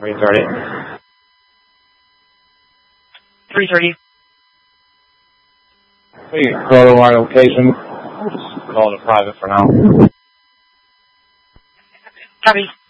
3:30. 3:30. We can go to our location. We'll just call it a private for now. Copy.